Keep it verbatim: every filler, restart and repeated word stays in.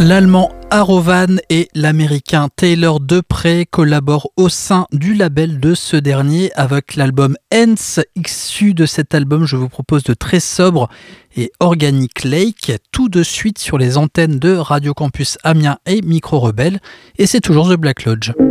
L'allemand Arovan et l'américain Taylor Deupré collaborent au sein du label de ce dernier avec l'album Hence. Issu de cet album, je vous propose de Très Sobre et Organic Lake, tout de suite sur les antennes de Radio Campus Amiens et Micro Rebelle. Et c'est toujours The Black Lodge.